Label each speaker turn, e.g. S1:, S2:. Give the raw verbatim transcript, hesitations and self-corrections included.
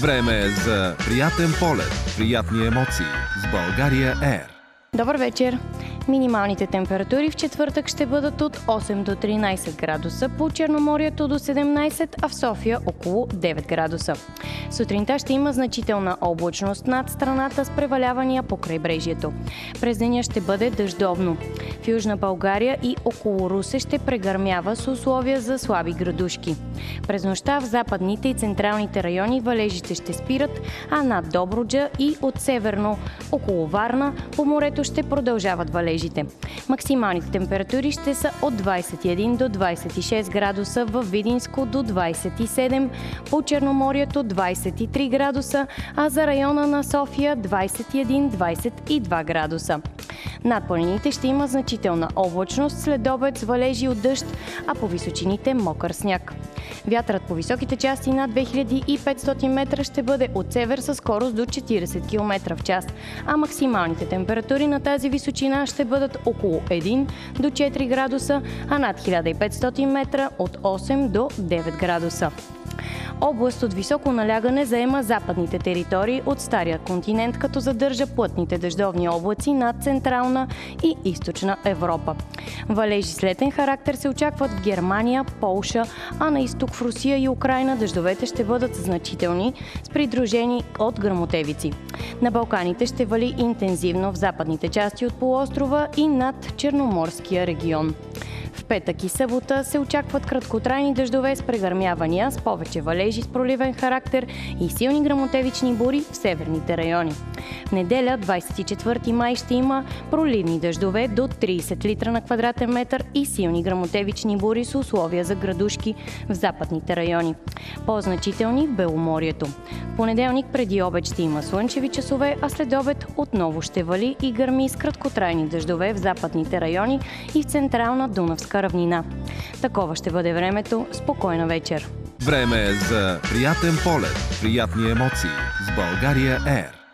S1: Време е за приятен полет, приятни емоции с България Ер.
S2: Добър вечер! Минималните температури в четвъртък ще бъдат от осем до тринайсет градуса, по Черноморието до седемнайсет, а в София около девет градуса. Сутринта ще има значителна облачност над страната с превалявания по крайбрежието. През деня ще бъде дъждовно. В Южна България и около Русе ще прегърмява с условия за слаби градушки. През нощта в западните и централните райони валежите ще спират, а над Добруджа и от северно около Варна по морето ще продължават валежите. Максималните температури ще са от двайсет и един до двайсет и шест градуса, в Видинско до двайсет и седем, по Черноморието двайсет и три градуса, а за района на София двайсет и един до двайсет и два градуса. Над планините ще има значителна облачност, след обед с валежи от дъжд, а по височините мокър сняг. Вятърът по високите части над две хиляди и петстотин метра ще бъде от север със скорост до четирийсет километра в час, а максималните температури на тази височина ще бъдат около един до четири градуса, а над хиляда и петстотин метра от осем до девет градуса. Област от високо налягане заема западните територии от Стария континент, като задържа плътните дъждовни облаци над Централна и Източна Европа. Валежи с летен характер се очакват в Германия, Полша, а на изток в Русия и Украйна дъждовете ще бъдат значителни, с придружени от гръмотевици. На Балканите ще вали интензивно в западните части от полуострова и над Черноморския регион. В петък и събота се очакват краткотрайни дъждове с прегърмявания, с повече валежи с проливен характер и силни гръмотевични бури в северните райони. В неделя, двайсет и четвърти май, ще има проливни дъждове до трийсет литра на квадратен метър и силни гръмотевични бури с условия за градушки в западните райони. По-значителни в Беломорието. В понеделник преди обед ще има слънчеви часове, а след обед отново ще вали и гърми с краткотрайни дъждове в западните райони и в централна Дунавска равнина. Такова ще бъде времето. Спокойна вечер!
S1: Време е за приятен полет, приятни емоции с България Ер.